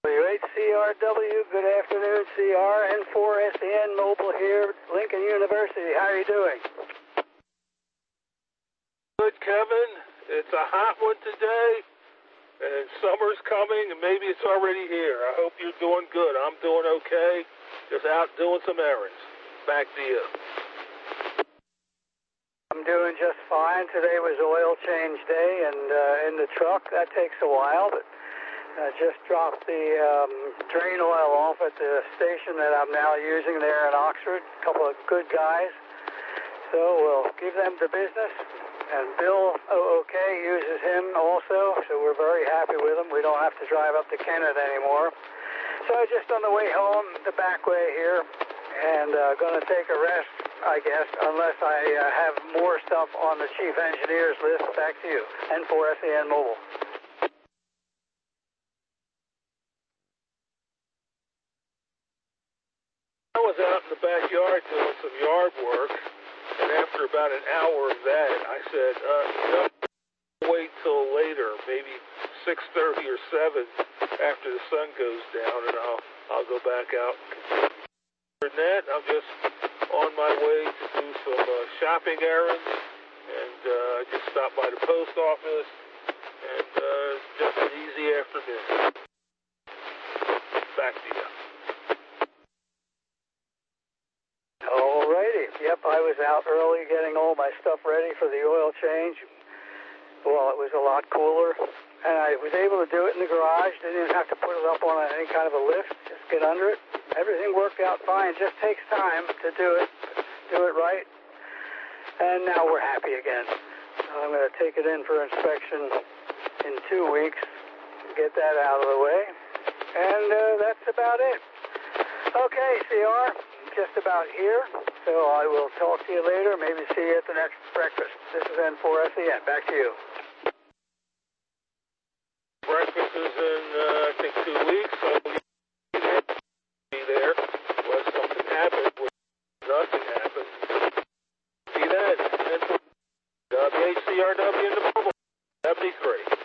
WHCRW, good afternoon, CR, N4SEN Mobile here, Lincoln University. How are you doing? Good, Kevin. It's a hot one today, and summer's coming, and maybe it's already here. I hope you're doing good. I'm doing okay. Just out doing some errands. Back to you. I'm doing just fine. Today was oil change day, and in the truck, that takes a while, but I just dropped the drain oil off at the station that I'm now using there in Oxford. A couple of good guys. So we'll give them the business. And Bill OK uses him also, so we're very happy with him. We don't have to drive up to Kennett anymore. So just on the way home, the back way here, and going to take a rest, I guess, unless I have more stuff on the chief engineer's list. Back to you. N4SEN Mobile. I was out in the backyard doing some yard work, and after about an hour of that, I said, wait till later, maybe 6:30 or 7 after the sun goes down, and I'll go back out and continue. Other than that, I'm just on my way to do some shopping errands, and I just stopped by the post office, and just an easy afternoon. Back to you. Alrighty. Yep, I was out early getting all my stuff ready for the oil change. Well, it was a lot cooler, and I was able to do it in the garage. Didn't even have to put it up on any kind of a lift. Just get under it. Everything worked out fine. Just takes time to do it right. And now we're happy again. I'm going to take it in for inspection in 2 weeks, get that out of the way, and that's about it. Okay, CR, just about here, so I will talk to you later, maybe see you at the next breakfast. This is N4SEN. Back to you. Breakfast is in, I think, 2 weeks, so we'll be there unless something happens, which nothing happens. See that? And WHCRW in the mobile. 73.